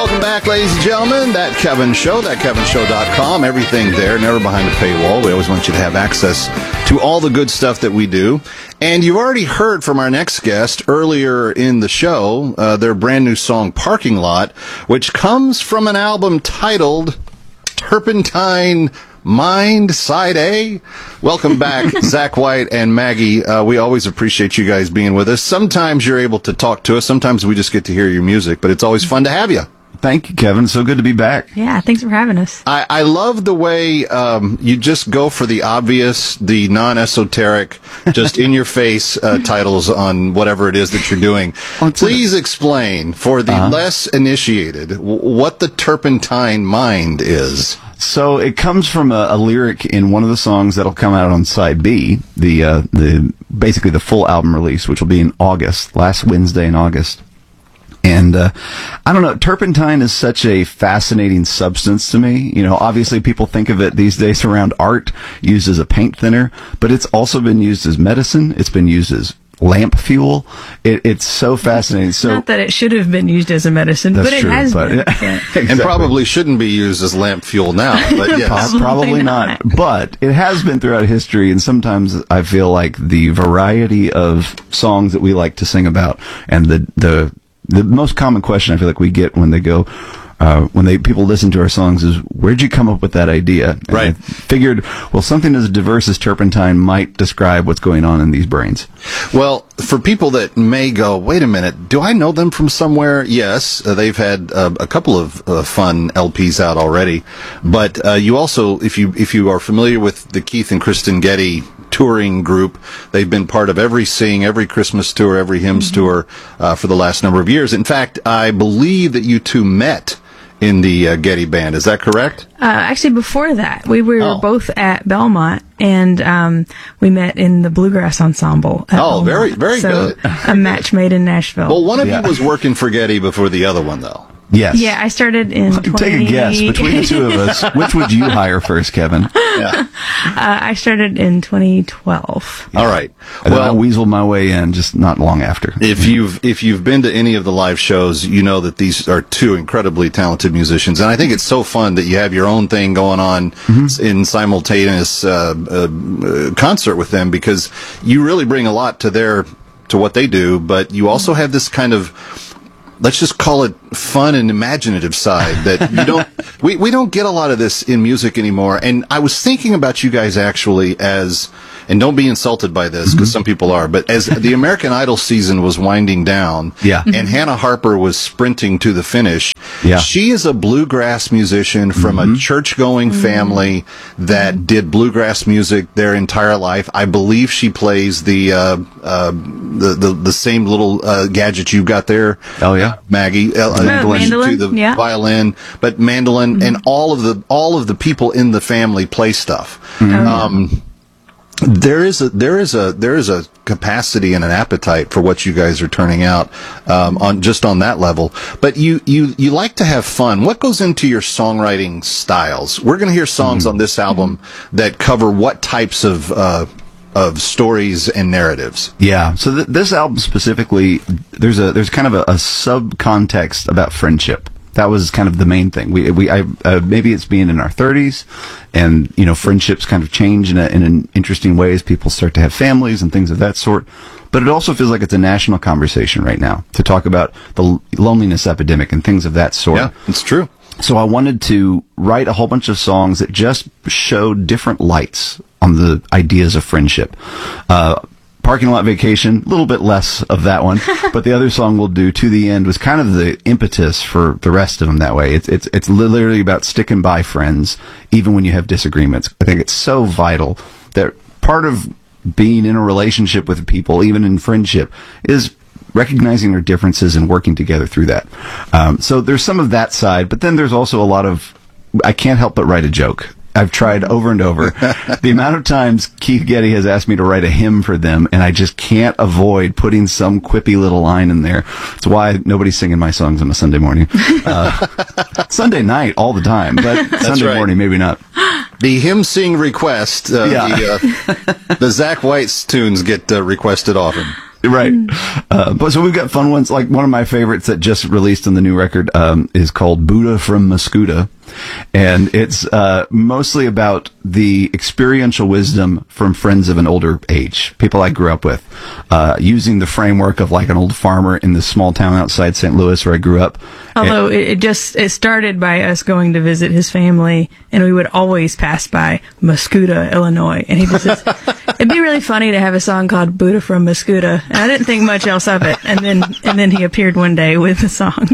Welcome back, ladies and gentlemen. That Kevin Show, thatkevinshow.com. Everything there, never behind a paywall. We always want you to have access to all the good stuff that we do. And you've already heard from our next guest earlier in the show, their brand new song, Parking Lot, which comes from an album titled Turpentine Mind, Side A. Welcome back, Zach White and Maggie. We always appreciate you guys being with us. Sometimes you're able to talk to us. Sometimes we just get to hear your music, but it's always fun to have you. Thank you, Kevin. So good to be back. Yeah, thanks for having us. I love the way you just go for the obvious, the non-esoteric, just in-your-face titles on whatever it is that you're doing. Please explain, for the less initiated, what the Turpentine Mind is. So it comes from a lyric in one of the songs that'll come out on side B, the basically the full album release, which will be in August, last Wednesday in August. And I don't know, turpentine is such a fascinating substance to me. You know, obviously people think of it these days around art, used as a paint thinner, but it's also been used as medicine. It's been used as lamp fuel. It's so fascinating. So not that it should have been used as a medicine, but it has been. Yeah. Exactly. And probably shouldn't be used as lamp fuel now, but yes. Probably not. But it has been throughout history, and sometimes I feel like the variety of songs that we like to sing about, and the most common question I feel like we get when they go, people listen to our songs is, where'd you come up with that idea? And right. I figured, well, something as diverse as turpentine might describe what's going on in these brains. Well, for people that may go, wait a minute, do I know them from somewhere? Yes, they've had a couple of fun LPs out already. But you also, if you are familiar with the Keith and Kristen Getty touring group, they've been part of every Christmas tour, every hymns tour for the last number of years. In fact, I believe that you two met in the Getty Band. Is that correct? Actually, before that, we were both at Belmont, and we met in the Bluegrass Ensemble at Belmont. Very, very good. A match made in Nashville. Well, one of you was working for Getty before the other one, though. Yes. Yeah, I started in Take a guess. Between the two of us, which would you hire first, Kevin? Yeah. I started in 2012. All right. And then I weaseled my way in just not long after. If you've been to any of the live shows, you know that these are two incredibly talented musicians, and I think it's so fun that you have your own thing going on in simultaneous concert with them, because you really bring a lot to what they do, but you also have this kind of, let's just call it, fun and imaginative side that we don't get a lot of this in music anymore. And I was thinking about you guys actually as, and don't be insulted by this because some people are, but as the American Idol season was winding down, and Hannah Harper was sprinting to the finish, she is a bluegrass musician from a church-going family that did bluegrass music their entire life. I believe she plays the same little gadget you've got there. Oh yeah, Maggie. Mandolin, to the violin, but mandolin, and all of the people in the family play stuff. There is a capacity and an appetite for what you guys are turning out on that level. But you like to have fun. What goes into your songwriting styles? We're going to hear songs on this album that cover what types of stories and narratives. Yeah. So this album specifically, there's kind of a sub-context about friendship. That was kind of the main thing. Maybe it's being in our 30s, and friendships kind of change in an interesting way as people start to have families and things of that sort. But it also feels like it's a national conversation right now to talk about the loneliness epidemic and things of that sort. Yeah, it's true. So I wanted to write a whole bunch of songs that just showed different lights on the ideas of friendship. Parking Lot Vacation, a little bit less of that one, but the other song we'll do, To the End, was kind of the impetus for the rest of them that way. It's literally about sticking by friends, even when you have disagreements. I think it's so vital that part of being in a relationship with people, even in friendship, is recognizing their differences and working together through that. So there's some of that side, but then there's also a lot of, I can't help but write a joke. I've tried over and over. The amount of times Keith Getty has asked me to write a hymn for them, and I just can't avoid putting some quippy little line in there. It's why nobody's singing my songs on a Sunday morning. Sunday night all the time, but Sunday morning maybe not. The hymn sing request, the Zach White's tunes get requested often. Right. But so we've got fun ones. Like one of my favorites that just released on the new record is called Buddha from Mascuda. And it's mostly about the experiential wisdom from friends of an older age, people I grew up with, using the framework of like an old farmer in this small town outside St. Louis where I grew up. Although it started by us going to visit his family, and we would always pass by Mascuda, Illinois, and he just says, it'd be really funny to have a song called Buddha from Mascuda. And I didn't think much else of it, and then he appeared one day with the song.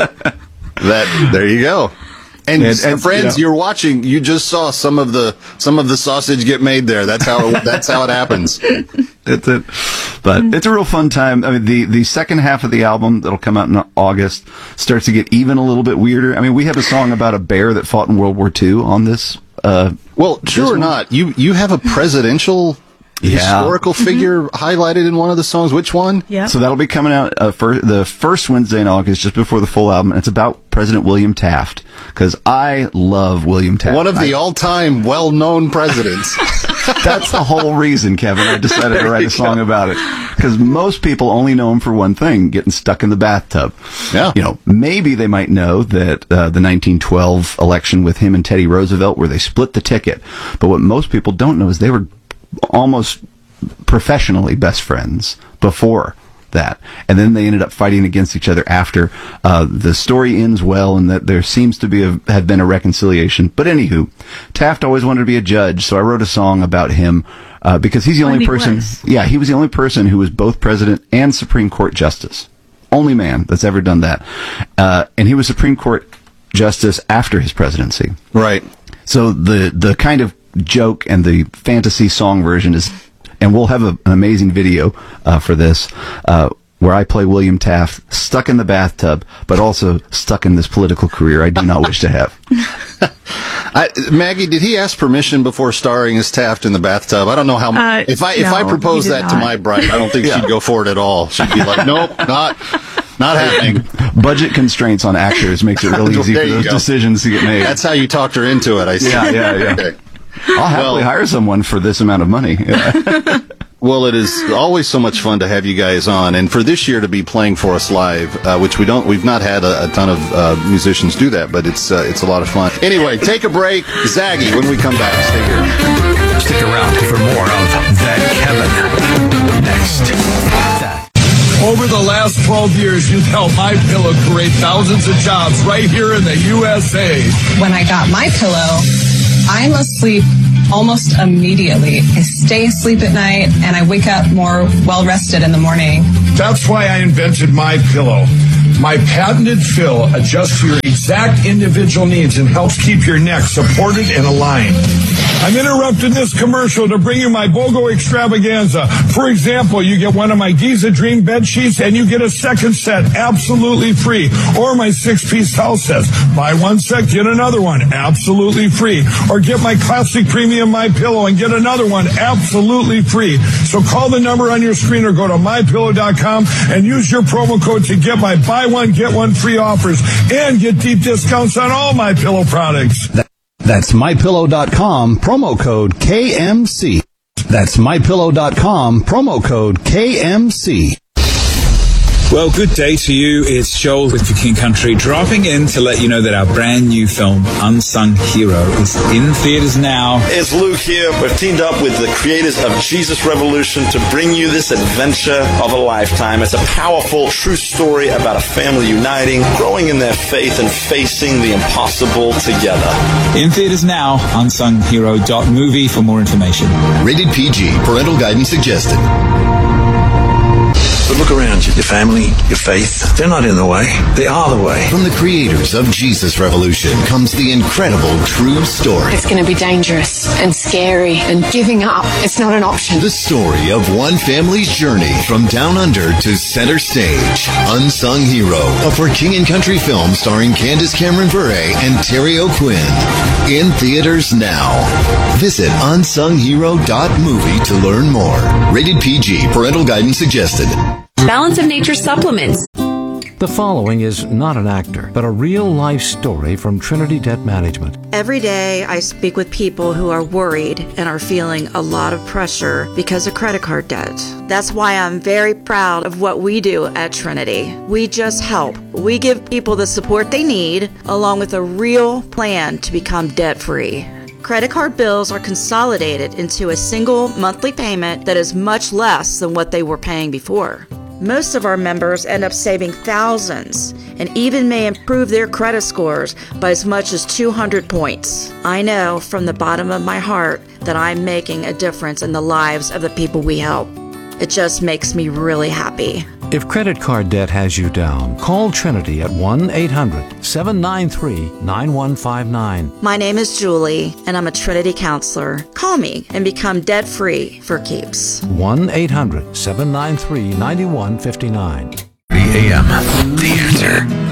There you go. And friends, you're watching. You just saw some of the sausage get made there. That's how it happens. It's it. But it's a real fun time. I mean, the second half of the album that'll come out in August starts to get even a little bit weirder. I mean, we have a song about a bear that fought in World War II on this. Well, true or not, you have a presidential historical figure highlighted in one of the songs. Which one? Yeah. So that'll be coming out for the first Wednesday in August, just before the full album. And it's about President William Taft, because I love William Taft. One of the all-time well-known presidents. That's the whole reason, Kevin. I decided to write a song about it, because most people only know him for one thing: getting stuck in the bathtub. Yeah. You know, maybe they might know that the 1912 election with him and Teddy Roosevelt, where they split the ticket. But what most people don't know is they were almost professionally best friends before that, and then they ended up fighting against each other after. The story ends well, and that there seems to have been a reconciliation. But anywho, Taft always wanted to be a judge, so I wrote a song about him because he's the only person. Yeah, he was the only person who was both president and Supreme Court justice. Only man that's ever done that, and he was Supreme Court justice after his presidency. Right. So the kind of joke and the fantasy song version is, and we'll have an amazing video for this, where I play William Taft stuck in the bathtub, but also stuck in this political career I do not wish to have. Maggie, did he ask permission before starring as Taft in the bathtub? I don't know how. If I proposed that to my bride, I don't think she'd go for it at all. She'd be like, nope, not happening. Budget constraints on actors makes it real easy for those decisions to get made. That's how you talked her into it, I see. Yeah. Okay. I'll happily hire someone for this amount of money. Yeah. Well, it is always so much fun to have you guys on, and for this year to be playing for us live, which we've not had a ton of musicians do that, but it's a lot of fun. Anyway, take a break. Zaggy, when we come back, stay here. Stick around for more of That Kevin next. Over the last 12 years, you've helped MyPillow create thousands of jobs right here in the USA. When I got MyPillow, I'm asleep almost immediately. I stay asleep at night and I wake up more well-rested in the morning. That's why I invented MyPillow. My patented fill adjusts to your exact individual needs and helps keep your neck supported and aligned. I'm interrupting this commercial to bring you my BOGO extravaganza. For example, you get one of my Giza Dream bed sheets and you get a second set absolutely free. Or my 6-piece towel sets. Buy one set, get another one absolutely free. Or get my classic premium MyPillow and get another one absolutely free. So call the number on your screen or go to MyPillow.com and use your promo code to get my buy one, get one free offers and get deep discounts on all MyPillow products. That's MyPillow.com, promo code KMC. That's MyPillow.com, promo code KMC. Well, good day to you. It's Joel with For King Country dropping in to let you know that our brand new film, Unsung Hero, is in theaters now. It's Luke here. We've teamed up with the creators of Jesus Revolution to bring you this adventure of a lifetime. It's a powerful, true story about a family uniting, growing in their faith, and facing the impossible together. In theaters now, unsunghero.movie for more information. Rated PG. Parental guidance suggested. But look around you. Your family, your faith, they're not in the way. They are the way. From the creators of Jesus Revolution comes the incredible true story. It's going to be dangerous and scary, and giving up, it's not an option. The story of one family's journey from down under to center stage. Unsung Hero, a For King and Country film starring Candace Cameron Bure and Terry O'Quinn. In theaters now. Visit unsunghero.movie to learn more. Rated PG. Parental guidance suggested. Balance of Nature supplements. The following is not an actor, but a real-life story from Trinity Debt Management. Every day I speak with people who are worried and are feeling a lot of pressure because of credit card debt. That's why I'm very proud of what we do at Trinity. We just help. We give people the support they need, along with a real plan to become debt-free. Credit card bills are consolidated into a single monthly payment that is much less than what they were paying before. Most of our members end up saving thousands and even may improve their credit scores by as much as 200 points. I know from the bottom of my heart that I'm making a difference in the lives of the people we help. It just makes me really happy. If credit card debt has you down, call Trinity at 1-800-793-9159. My name is Julie, and I'm a Trinity counselor. Call me and become debt-free for keeps. 1-800-793-9159. The AM. The Answer.